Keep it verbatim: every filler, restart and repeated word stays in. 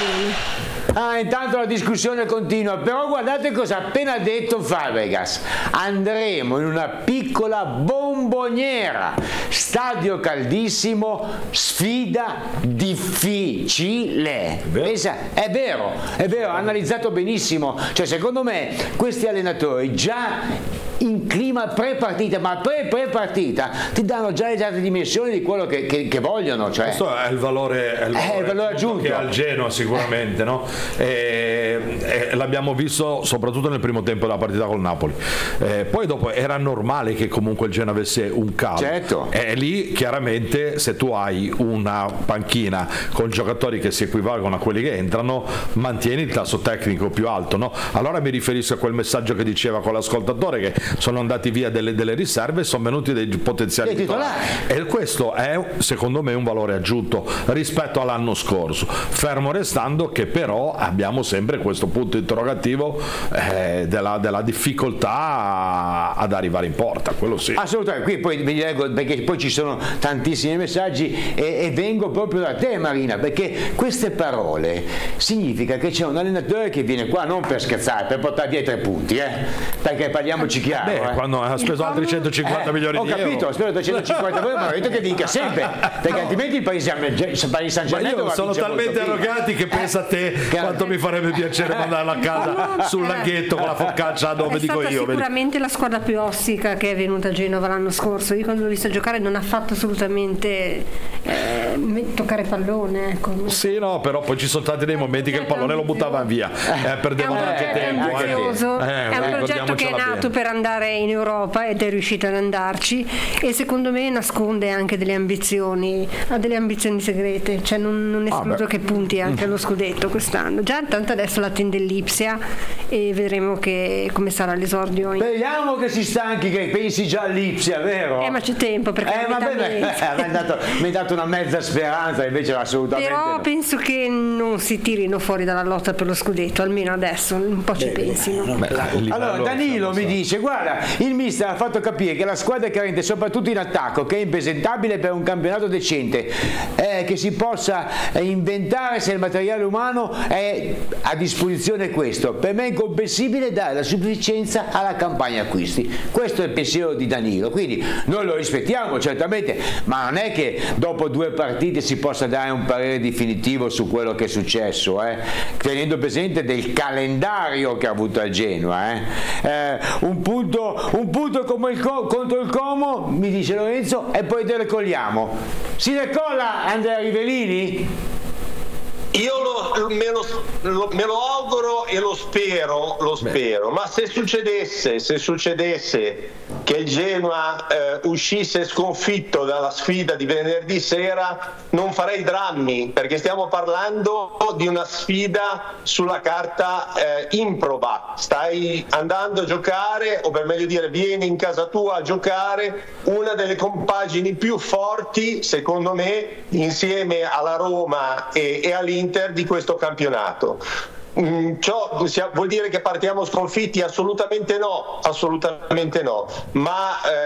Ah, intanto la discussione continua, però guardate cosa ha appena detto Fabregas: andremo in una piccola bomboniera, stadio caldissimo, sfida difficile. Pensa, è vero, è vero, ha analizzato benissimo, cioè secondo me questi allenatori già in clima pre-partita, ma pre-pre-partita ti danno già le esatte dimensioni di quello che, che, che vogliono. Cioè. Questo è il valore, è il valore, è il valore aggiunto che ha il Genoa sicuramente, no? E, e l'abbiamo visto soprattutto nel primo tempo della partita col Napoli. E poi dopo era normale che comunque il Genoa avesse un calo. Certo. E lì chiaramente se tu hai una panchina con giocatori che si equivalgono a quelli che entrano, mantieni il tasso tecnico più alto, no? Allora mi riferisco a quel messaggio che diceva con l'ascoltatore che sono andati via delle, delle riserve e sono venuti dei potenziali titolari, e questo è secondo me un valore aggiunto rispetto all'anno scorso, fermo restando che però abbiamo sempre questo punto interrogativo eh, della, della difficoltà ad arrivare in porta, quello sì. Assolutamente, qui poi vi leggo perché poi ci sono tantissimi messaggi e, e vengo proprio da te Marina, perché queste parole significa che c'è un allenatore che viene qua non per scherzare, per portare via i tre punti, eh? Perché parliamoci chiaro. Beh, eh. quando ha speso altri centocinquanta eh, milioni ho di capito, euro. ho speso trecentocinquanta milioni, ma ho detto che vinca sempre, perché no. altrimenti il Paris Saint-Germain io sono talmente arroganti che pensa a te eh, quanto mi farebbe piacere mandarlo a casa sul laghetto con la focaccia dove dico io. Sicuramente la squadra più ostica che è venuta a Genova l'anno scorso. Io quando l'ho visto giocare non ha fatto assolutamente eh, toccare pallone, ecco. Sì, no, però poi ci sono stati dei momenti che il pallone lo buttavano via, eh, perdevano anche tempo. È un progetto che è nato per andare in Europa ed è riuscito ad andarci, e secondo me nasconde anche delle ambizioni, ha delle ambizioni segrete, cioè non, non escludo ah, che punti anche allo scudetto quest'anno. Già tanto adesso l'attende l'Ipsia e vedremo che, come sarà l'esordio. In... Speriamo che si stanchi, che pensi già all'Ipsia, vero? Eh, ma c'è tempo perché eh, vabbè, beh, mi hai dato, dato una mezza speranza, invece assolutamente però no. Penso che non si tirino fuori dalla lotta per lo scudetto, almeno adesso un po' ci beh, pensino. Beh, allora Danilo mi dice: guarda, il mister ha fatto capire che la squadra è carente soprattutto in attacco, che è impresentabile per un campionato decente, eh, che si possa eh, inventare se il materiale umano è a disposizione. Questo per me è incomprensibile, dare la sufficienza alla campagna acquisti. Questo è il pensiero di Danilo, quindi noi lo rispettiamo certamente, ma non è che dopo due partite si possa dare un parere definitivo su quello che è successo, eh? tenendo presente del calendario che ha avuto al Genoa. Eh? Eh, un punto, un punto come il co- contro il Como, mi dice Lorenzo, e poi decogliamo. Si decolla Andrea Rivellini? Io lo, me, lo, lo, me lo auguro e lo spero, lo spero. Ma se succedesse, se succedesse che il Genoa eh, uscisse sconfitto dalla sfida di venerdì sera, non farei drammi, perché stiamo parlando di una sfida sulla carta eh, improba. Stai andando a giocare, o per meglio dire vieni in casa tua a giocare, una delle compagini più forti, secondo me, insieme alla Roma e, e all'Inter di questo campionato. Mm, ciò vuol dire che partiamo sconfitti? Assolutamente no, assolutamente no, ma eh,